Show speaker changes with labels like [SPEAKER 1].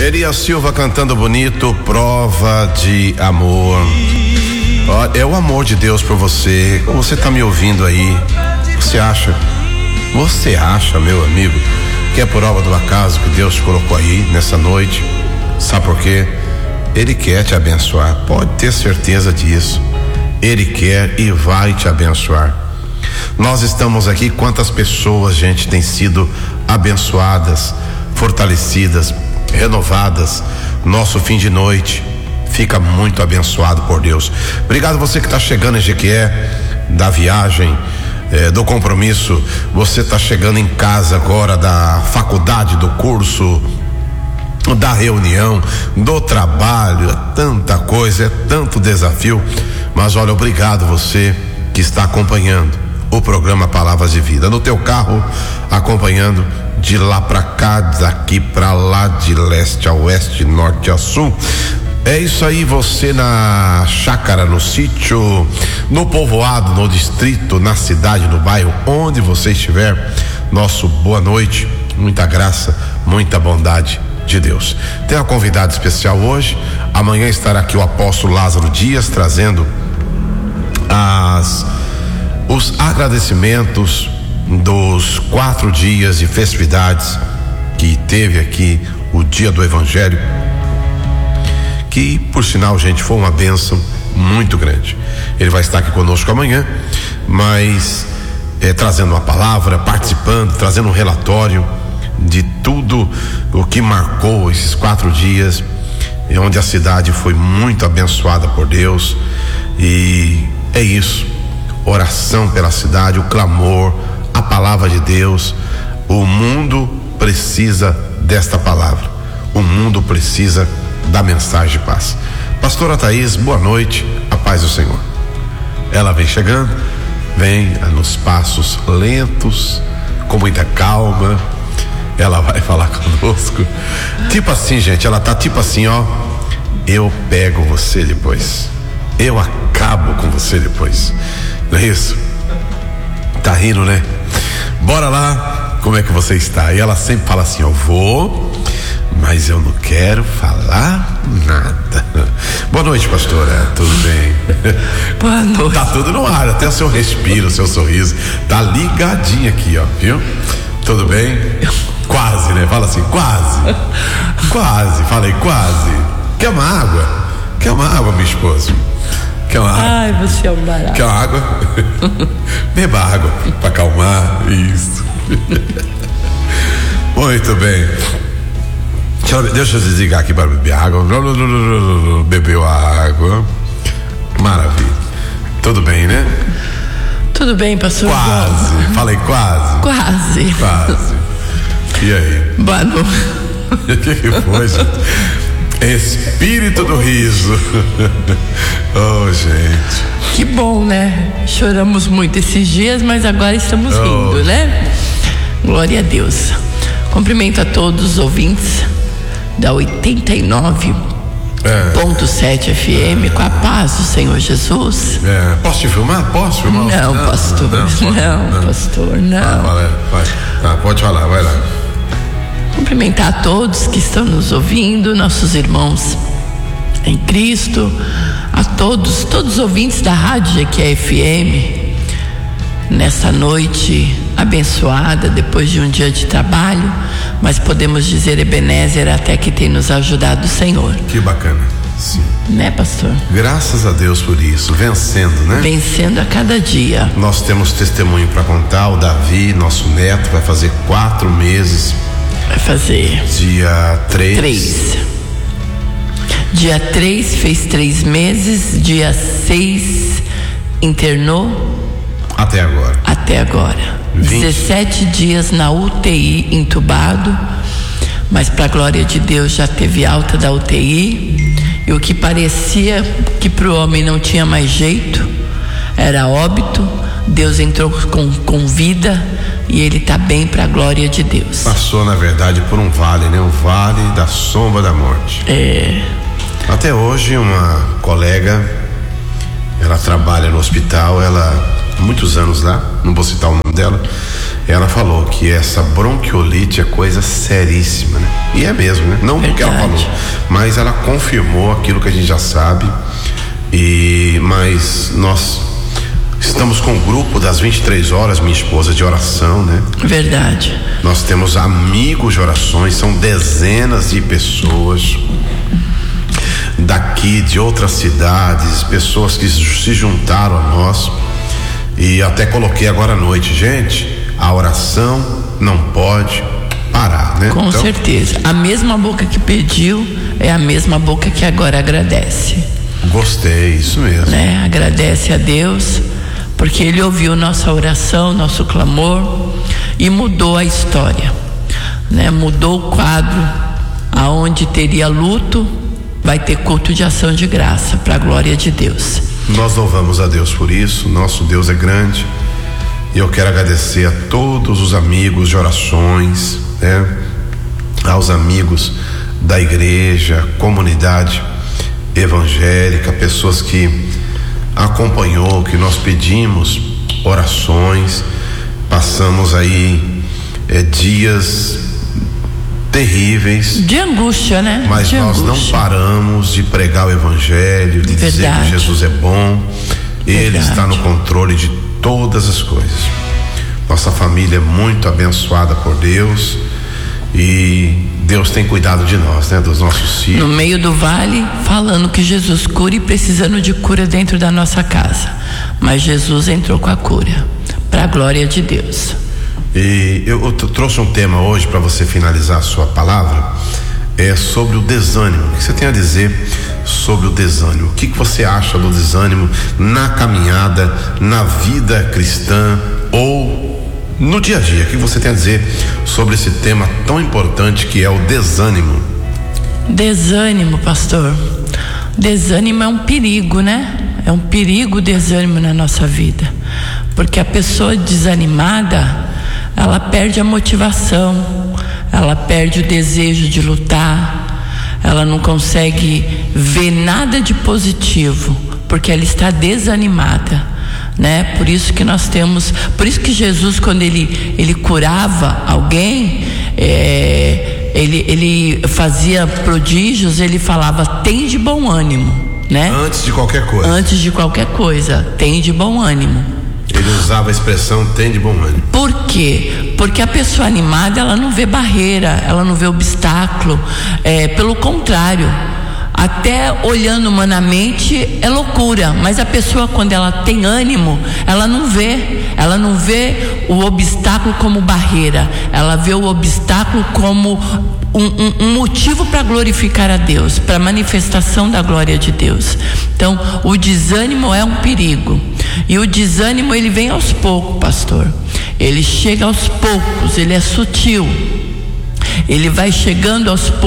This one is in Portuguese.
[SPEAKER 1] Elias Silva cantando bonito, prova de amor. É o amor de Deus por você. Você tá me ouvindo aí? Você acha, meu amigo, que é prova do acaso que Deus te colocou aí nessa noite? Sabe por quê? Ele quer te abençoar, pode ter certeza disso. Ele quer e vai te abençoar. Nós estamos aqui, quantas pessoas, gente, têm sido abençoadas, fortalecidas, renovadas. Nosso fim de noite fica muito abençoado por Deus. Obrigado você que está chegando em Jequié, da viagem, do compromisso. Você está chegando em casa agora, da faculdade, do curso, da reunião, do trabalho. É tanta coisa, é tanto desafio. Mas olha, obrigado você que está acompanhando o programa Palavras de Vida no teu carro, acompanhando de lá para cá, daqui para lá, de leste a oeste, norte a sul. É isso aí, você na chácara, no sítio, no povoado, no distrito, na cidade, no bairro, onde você estiver, nosso boa noite, muita graça, muita bondade de Deus. Tem uma convidada especial hoje. Amanhã estará aqui o apóstolo Lázaro Dias trazendo os agradecimentos dos 4 dias de festividades que teve aqui, o dia do Evangelho, que por sinal, gente, foi uma bênção muito grande. Ele vai estar aqui conosco amanhã, mas trazendo uma palavra, participando, trazendo um relatório de tudo o que marcou esses 4 dias, onde a cidade foi muito abençoada por Deus. E é isso, oração pela cidade, o clamor, a palavra de Deus. O mundo precisa desta palavra, o mundo precisa da mensagem de paz. Pastora Thaís, boa noite, a paz do Senhor. Ela vem chegando, vem nos passos lentos, com muita calma. Ela vai falar conosco, tipo assim, gente, ela tá tipo assim, ó: eu pego você depois, eu acabo com você depois. Não é isso? Tá rindo, né? Bora lá, como é que você está? E ela sempre fala assim: eu vou, mas eu não quero falar nada. Boa noite, pastora, tudo bem?
[SPEAKER 2] Boa noite.
[SPEAKER 1] Tá tudo no ar, até o seu respiro, o seu sorriso tá ligadinho aqui, ó, viu? Tudo bem? Quase, né? Fala assim, quase. Quase, falei quase. Quer uma água? Quer uma água, meu esposo? Quer uma água?
[SPEAKER 2] Ai, você é um barato.
[SPEAKER 1] Quer uma água? Beba água pra acalmar. Isso. Muito bem. Deixa eu desligar aqui para beber água. Bebeu a água. Maravilha. Tudo bem, né?
[SPEAKER 2] Tudo bem, pastor?
[SPEAKER 1] Quase.
[SPEAKER 2] João.
[SPEAKER 1] Falei quase.
[SPEAKER 2] Quase.
[SPEAKER 1] Quase. E aí?
[SPEAKER 2] Boa noite.
[SPEAKER 1] O que foi, gente? Espírito do riso. Oh, gente.
[SPEAKER 2] Que bom, né? Choramos muito esses dias, mas agora estamos rindo, né? Glória a Deus. Cumprimento a todos os ouvintes da 89.7 FM, com a paz do Senhor Jesus.
[SPEAKER 1] Posso te filmar? Posso filmar?
[SPEAKER 2] Não, pastor. Não, pastor, não.
[SPEAKER 1] Pode falar, vai lá.
[SPEAKER 2] Cumprimentar a todos que estão nos ouvindo, nossos irmãos em Cristo, a todos os ouvintes da Rádio Jequié FM, nessa noite abençoada, depois de um dia de trabalho, mas podemos dizer Ebenezer, até que tem nos ajudado o Senhor.
[SPEAKER 1] Que bacana. Sim.
[SPEAKER 2] Né, pastor?
[SPEAKER 1] Graças a Deus por isso, vencendo, né?
[SPEAKER 2] Vencendo a cada dia.
[SPEAKER 1] Nós temos testemunho para contar. O Davi, nosso neto, vai fazer 4 meses.
[SPEAKER 2] Vai fazer
[SPEAKER 1] dia 3.
[SPEAKER 2] Dia 3 fez 3 meses. Dia 6 internou.
[SPEAKER 1] Até agora
[SPEAKER 2] 17 dias na UTI, entubado, mas para a glória de Deus já teve alta da UTI. E o que parecia que para o homem não tinha mais jeito era óbito. Deus entrou com vida e ele está bem, para a glória de Deus.
[SPEAKER 1] Passou, na verdade, por um vale, né? Um vale da sombra da morte. Até hoje, uma colega, ela trabalha no hospital, ela, muitos anos lá, não vou citar o nome dela, ela falou que essa bronquiolite é coisa seríssima, né? E é mesmo, né? Não porque ela falou, mas ela confirmou aquilo que a gente já sabe. Mas nós estamos com o grupo das 23 horas, minha esposa, de oração, né?
[SPEAKER 2] Verdade.
[SPEAKER 1] Nós temos amigos de orações, são dezenas de pessoas daqui, de outras cidades, pessoas que se juntaram a nós. E até coloquei agora à noite, gente, a oração não pode parar, né?
[SPEAKER 2] Com certeza. A mesma boca que pediu é a mesma boca que agora agradece.
[SPEAKER 1] Gostei, isso mesmo.
[SPEAKER 2] Né? Agradece a Deus, porque Ele ouviu nossa oração, nosso clamor e mudou a história, né? Mudou o quadro. Aonde teria luto, vai ter culto de ação de graça, para a glória de Deus.
[SPEAKER 1] Nós louvamos a Deus por isso. Nosso Deus é grande. E eu quero agradecer a todos os amigos de orações, né? Aos amigos da igreja, comunidade evangélica, pessoas que acompanhou, que nós pedimos orações. Passamos aí dias terríveis,
[SPEAKER 2] de angústia, né?
[SPEAKER 1] Mas
[SPEAKER 2] de
[SPEAKER 1] nós
[SPEAKER 2] angústia.
[SPEAKER 1] não paramos de pregar o evangelho, de dizer que Jesus é bom. Ele está no controle de todas as coisas. Nossa família é muito abençoada por Deus e Deus tem cuidado de nós, né? Dos nossos filhos.
[SPEAKER 2] No meio do vale, falando que Jesus cura e precisando de cura dentro da nossa casa. Mas Jesus entrou com a cura, para a glória de Deus.
[SPEAKER 1] E eu trouxe um tema hoje para você finalizar a sua palavra, sobre o desânimo. O que você tem a dizer sobre o desânimo? O que você acha do desânimo na caminhada, na vida cristã ou no dia a dia? O que você tem a dizer sobre esse tema tão importante que é o desânimo?
[SPEAKER 2] Desânimo, pastor. Desânimo é um perigo, né? É um perigo o desânimo na nossa vida, porque a pessoa desanimada, ela perde a motivação, ela perde o desejo de lutar, ela não consegue ver nada de positivo, porque ela está desanimada, né? Por isso que nós temos, por isso que Jesus, quando ele curava alguém, ele fazia prodígios, ele falava: tem de bom ânimo, né?
[SPEAKER 1] Antes de qualquer coisa.
[SPEAKER 2] Antes de qualquer coisa, tem de bom ânimo.
[SPEAKER 1] Ele usava a expressão tem de bom ânimo.
[SPEAKER 2] Por quê? Porque a pessoa animada, ela não vê barreira, ela não vê obstáculo, pelo contrário, até olhando humanamente é loucura, mas a pessoa, quando ela tem ânimo, ela não vê o obstáculo como barreira, ela vê o obstáculo como um motivo para glorificar a Deus, para manifestação da glória de Deus. Então, o desânimo é um perigo, e o desânimo, ele vem aos poucos, pastor. Ele chega aos poucos, ele é sutil, ele vai chegando aos poucos.